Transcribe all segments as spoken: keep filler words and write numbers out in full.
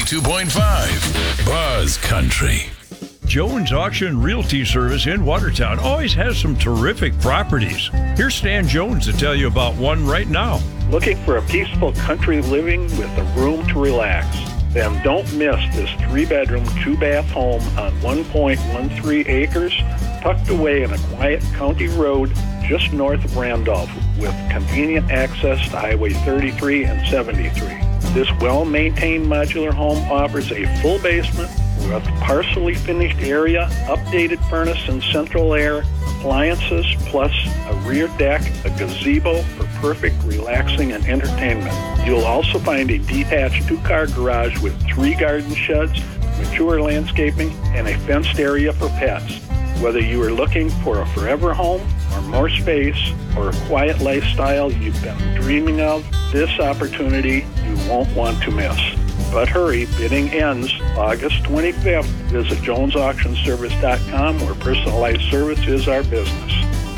ninety-two point five Buzz Country. Jones Auction Realty Service in Watertown always has some terrific properties. Here's Stan Jones to tell you about one right now. Looking for a peaceful country living with a room to relax? Then don't miss this three-bedroom, two-bath home on one point one three acres, tucked away in a quiet county road just north of Randolph, with convenient access to Highway thirty-three and seventy-three. This well-maintained modular home offers a full basement with partially finished area, updated furnace and central air, appliances, plus a rear deck, a gazebo for perfect relaxing and entertainment. You'll also find a detached two-car garage with three garden sheds, mature landscaping, and a fenced area for pets. Whether you are looking for a forever home or more space or a quiet lifestyle you've been dreaming of, this opportunity you won't want to miss. But hurry, bidding ends August twenty-fifth. Visit jones auction service dot com, where personalized service is our business.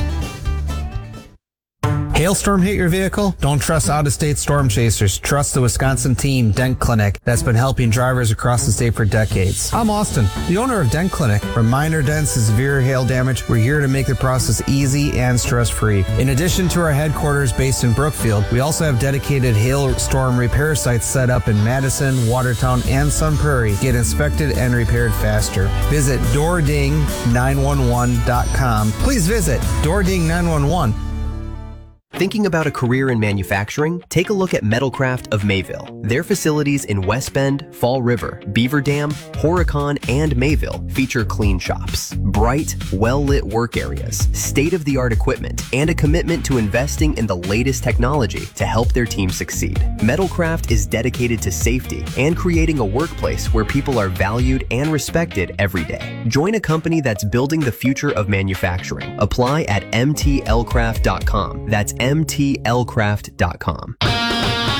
Hailstorm hit your vehicle? Don't trust out-of-state storm chasers. Trust the Wisconsin team, Dent Clinic, that's been helping drivers across the state for decades. I'm Austin, the owner of Dent Clinic. From minor dents to severe hail damage, we're here to make the process easy and stress-free. In addition to our headquarters based in Brookfield, we also have dedicated hailstorm repair sites set up in Madison, Watertown, and Sun Prairie. Get inspected and repaired faster. Visit door ding nine one one dot com. Please visit door ding nine one one. Thinking about a career in manufacturing? Take a look at Metalcraft of Mayville. Their facilities in West Bend, Fall River, Beaver Dam, Horicon, and Mayville feature clean shops, bright, well-lit work areas, state-of-the-art equipment, and a commitment to investing in the latest technology to help their team succeed. Metalcraft is dedicated to safety and creating a workplace where people are valued and respected every day. Join a company that's building the future of manufacturing. Apply at m t l craft dot com. That's m t l craft dot com.